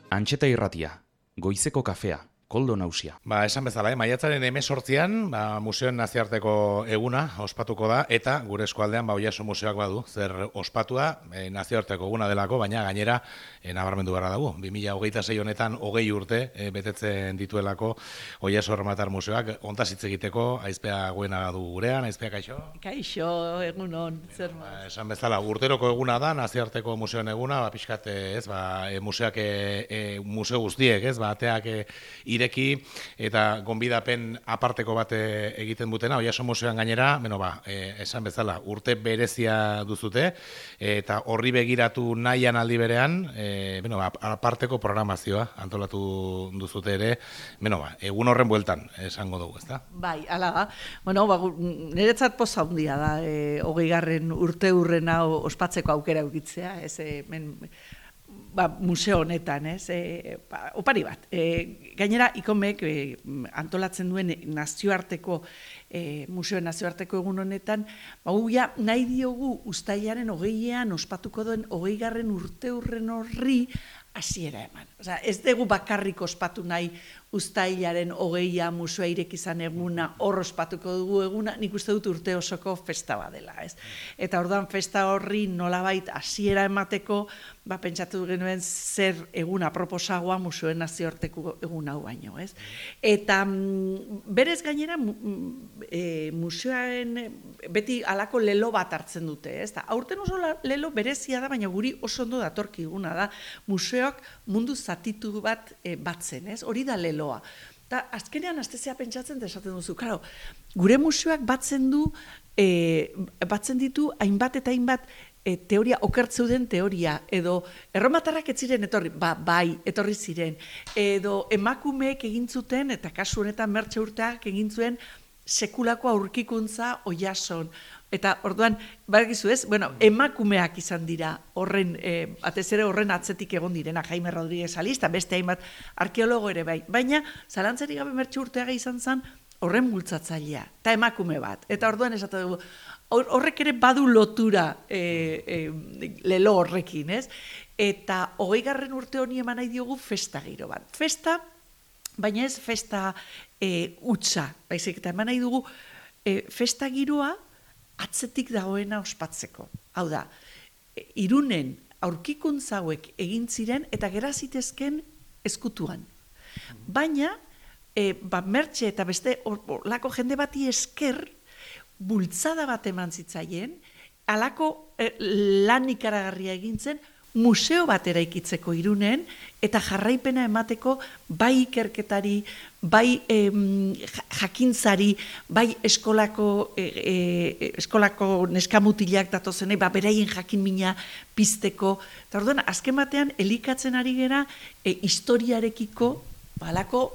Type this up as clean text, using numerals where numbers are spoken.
Antxeta irratia, goizeko kafea, Koldo Nausia. Esan bezala, maiatzaren 18an, museoen nazioarteko eguna ospatuko da, eta gure eskualdean Oiartzun museoak badu, zer ospatua nazioarteko eguna delako, baina gainera nabarmendu beharra dugu. 2026 honetan 20 urte betetzen dituelako Oiartzun Erromatar museoak, ontaz hitz egiteko, Aizpea Goena du gurean. Aizpea, kaixo? Kaixo, egunon, zer Esan bezala, urteroko eguna da, nazioarteko museoen eguna, pixkat, museoak, museo guztiek, ateak ireki eta gonbidapen aparteko bat egiten dutena, Oiartzun museoan gainera, esan bezala, urte berezia duzute, eta horri begiratu nahian aldi berean, aparteko programazioa antolatu duzute ere, egun horren bueltan esango dugu, ezta? Bai, ala da. Niretzat poza handia da, 20. urte hurrena ospatzeko aukera eukitzea, museo honetan, opari bat. Gainera, ikomek antolatzen duen nazioarteko, museo nazioarteko egun honetan, nahi diogu uztailaren 20ean ospatuko duen 20. urte hurren horri hasiera eman. Ez dugu bakarrik ospatu nahi uztailaren 20a museoa ireki izan eguna, hor ospatuko dugu eguna, nik uste dut urte osoko festa badela, ez? Eta orduan festa horri nolabait hasiera emateko, pentsatu genuen zer egun aproposagoa museoen nazioarteko egun hau baino, ez? Eta berez gainera museoen beti alako lelo bat hartzen dute, ez? Aurten oso lelo berezia da, baina guri oso ondo datorkiguna da, museoak mundu zatitu bat batzen, ez? Hori da leloa. Eta azkenean astezea pentsatzen esaten duzu, claro, gure museoak batzen ditu hainbat eta hainbat teoria, okertzeuden teoria, edo erromatarrak ez ziren etorri, bai, etorri ziren, edo emakumeek egin zuten, eta kasu honetan Mertxe Urteak egin zuen sekulako aurkikuntza Oiartzun. Eta orduan, badakizu ez, emakumeak izan dira horren, atez ere horren atzetik egon direna, Jaime Rodríguez Alista, beste hainbat arkeologo ere bai. Baina, zalantzarik gabe Mertxe Urteaga izan zen horren bultzatzailea, eta emakume bat. Eta orduan esate dugu, horrek ere badu lotura lelo horrekin, ez? Eta 20. urte honi eman nahi diogu festa giro bat. Festa, baina ez festa hutsa, baizik, eta eman nahi dugu festa giroa atzetik dagoena ospatzeko. Hau da, Irunen aurkikuntza hauek egin ziren eta gera zitezken ezkutuan. Baina, Mertxe eta beste lako jende bati esker bultzada bat eman zitzaien, alako lan ikaragarria egintzen, museo bat eraikitzeko Irunen, eta jarraipena emateko bai ikerketari, bai jakintzari, bai eskolako neskamutilak datozenei, beraien jakin mina pizteko. Eta orduan, azken batean, elikatzen ari gera historiarekiko, alako